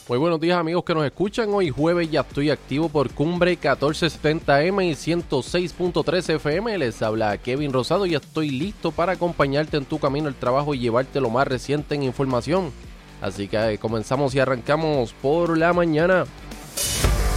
Muy buenos días amigos que nos escuchan. Hoy jueves ya estoy activo por Cumbre 1470M y 106.3 FM. Les habla Kevin Rosado y estoy listo para acompañarte en tu camino al trabajo y llevarte lo más reciente en información. Así que comenzamos y arrancamos por la mañana.